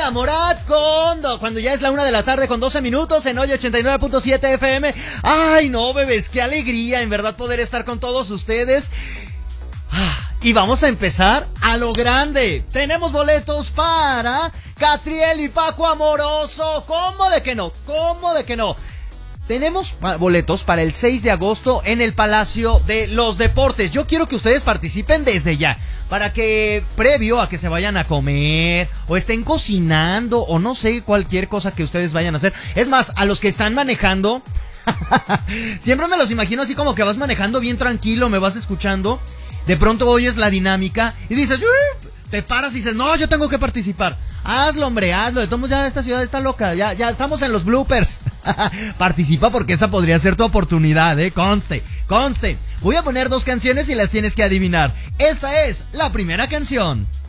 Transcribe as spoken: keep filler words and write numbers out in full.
Banda, Morat con... Cuando ya es la una de la tarde con doce minutos en hoy ochenta y nueve punto siete F M. Ay, no, bebés, qué alegría, en verdad, poder estar con todos ustedes. Y vamos a empezar a lo grande. Tenemos boletos para Catriel y Paco Amoroso. ¿Cómo de que no? ¿Cómo de que no? Tenemos boletos para el seis de agosto en el Palacio de los Deportes. Yo quiero que ustedes participen desde ya, para que previo a que se vayan a comer o estén cocinando o no sé, cualquier cosa que ustedes vayan a hacer. Es más, a los que están manejando, siempre me los imagino así como que vas manejando bien tranquilo, me vas escuchando, de pronto oyes la dinámica y dices, te paras y dices, no, yo tengo que participar. Hazlo, hombre, hazlo. De todos modos, ya esta ciudad está loca. Ya, ya estamos en los bloopers. Participa porque esta podría ser tu oportunidad, ¿eh? Conste, conste. Voy a poner dos canciones y las tienes que adivinar. Esta es la primera canción.